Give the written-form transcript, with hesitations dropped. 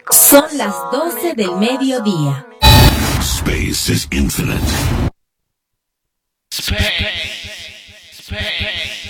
Son las 12 del mediodía. Space is infinite. Space.